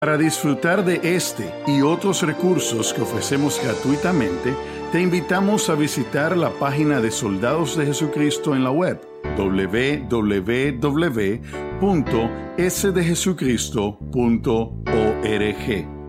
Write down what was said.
Para disfrutar de este y otros recursos que ofrecemos gratuitamente, te invitamos a visitar la página de Soldados de Jesucristo en la web www.sdejesucristo.org.